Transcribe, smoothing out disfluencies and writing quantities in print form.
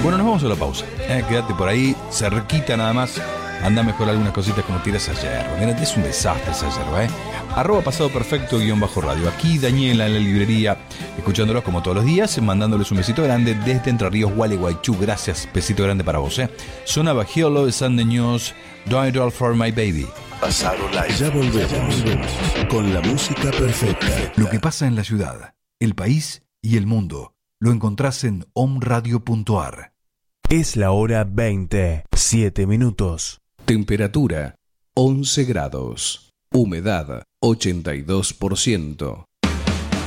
Bueno, nos vamos a la pausa. Quédate por ahí, cerquita nada más. Anda mejor algunas cositas como tiras esa yerba. Mira, es un desastre esa yerba, @pasado perfecto _radio. Aquí Daniela en la librería, escuchándolos como todos los días, mandándoles un besito grande desde Entre Ríos, Gualeguaychú. Gracias, besito grande para vos. Sonaba Hello Sunday News, Do It All For My Baby. Pasado Live. Ya volvemos con la música perfecta. Lo que pasa en la ciudad, el país y el mundo lo encontrás en omradio.ar. Es la hora 20, 7 minutos. Temperatura 11 grados. Humedad 82%.